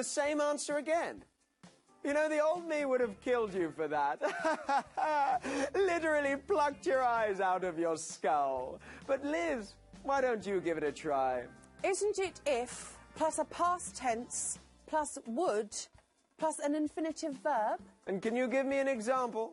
the same answer again. You know, the old me would have killed you for that. Literally plucked your eyes out of your skull. But Liz, why don't you give it a try? Isn't it if plus a past tense plus would plus an infinitive verb? And can you give me an example?